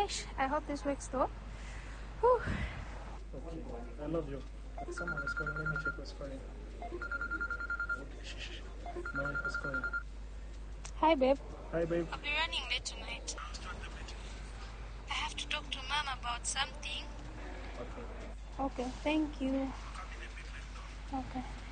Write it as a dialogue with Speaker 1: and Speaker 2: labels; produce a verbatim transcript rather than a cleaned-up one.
Speaker 1: Eish, I hope this works though. Whew.
Speaker 2: Okay, I love you. Someone is calling. Let me check who's calling. Shh, shh, shh. My wife is calling.
Speaker 1: Hi, babe.
Speaker 2: Hi, babe.
Speaker 1: I'll be running late tonight. I have to talk to Mom about something.
Speaker 2: Okay.
Speaker 1: Okay, thank you. Okay.